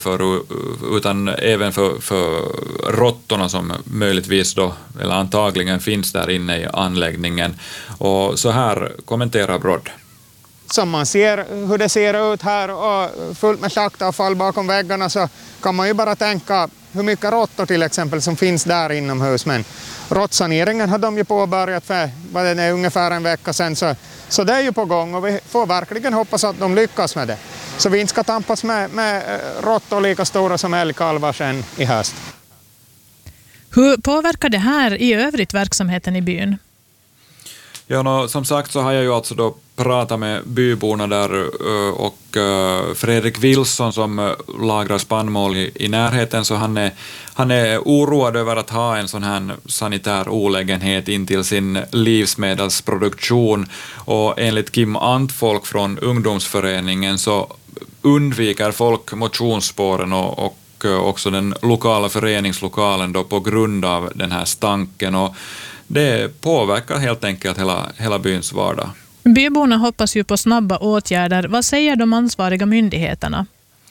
utan även för råttorna som möjligtvis då, eller antagligen finns där inne i anläggningen. Och så här kommenterar Brodd. Som man ser hur det ser ut här och fullt med slaktavfall bakom väggarna, så kan man ju bara tänka hur mycket råttor till exempel som finns där inomhus. Men råttsaneringen har de ju påbörjat för vad det är, ungefär en vecka sedan, så det är ju på gång och vi får verkligen hoppas att de lyckas med det. Så vi inte ska tampas med råttor lika stora som älgkalvar sen i höst. Hur påverkar det här i övrigt verksamheten i byn? Ja, som sagt så har jag ju alltså då pratat med byborna där och Fredrik Wilson som lagrar spannmål i närheten, så han är oroad över att ha en sån här sanitär olägenhet in till sin livsmedelsproduktion, och enligt Kim Antfolk från ungdomsföreningen så undviker folk motionsspåren och också den lokala föreningslokalen då på grund av den här stanken, och det påverkar helt enkelt hela byns vardag. Byborna hoppas ju på snabba åtgärder. Vad säger de ansvariga myndigheterna?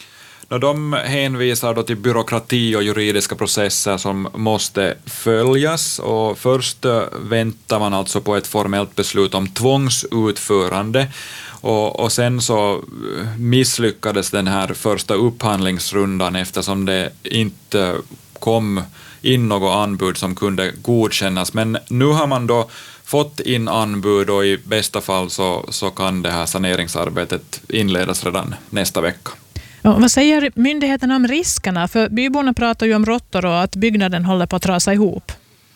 De hänvisar då till byråkrati och juridiska processer som måste följas, och först väntar man alltså på ett formellt beslut om tvångsutförande, och sen så misslyckades den här första upphandlingsrundan eftersom det inte kom in något anbud som kunde godkännas. Men nu har man då fått in anbud, och i bästa fall så kan det här saneringsarbetet inledas redan nästa vecka. Ja, vad säger myndigheterna om riskerna? För byborna pratar ju om råttor och att byggnaden håller på att trasa ihop.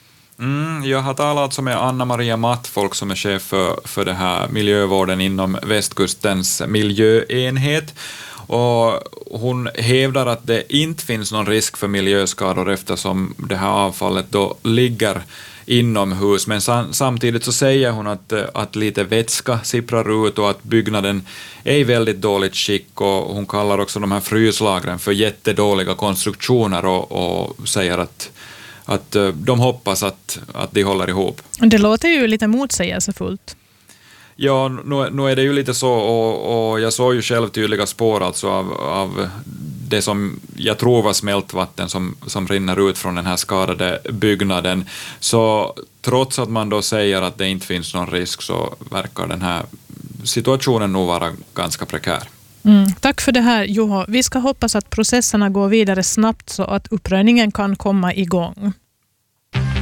Jag har talat alltså med Anna-Maria Mattfolk som är chef för det här miljövården inom Västkustens miljöenhet. Och hon hävdar att det inte finns någon risk för miljöskador eftersom det här avfallet då ligger inomhus. Men samtidigt så säger hon att lite vätska sipprar ut och att byggnaden är i väldigt dåligt skick, och hon kallar också de här fryslagren för jättedåliga konstruktioner och säger att de hoppas att de håller ihop. Det låter ju lite motsägelsefullt. Ja, nu är det ju lite så, och jag såg ju själv tydliga spår alltså av det som jag tror var smältvatten som rinner ut från den här skadade byggnaden. Så trots att man då säger att det inte finns någon risk så verkar den här situationen nog vara ganska prekär. Tack för det här, Juho. Vi ska hoppas att processerna går vidare snabbt så att uppröjningen kan komma igång.